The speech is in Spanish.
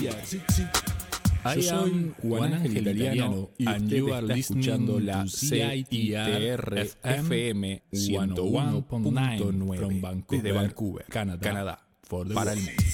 Yo soy Juan Ángel Italiano y usted está escuchando la CITR FM 101.9 desde Vancouver, Canadá, para el mundo.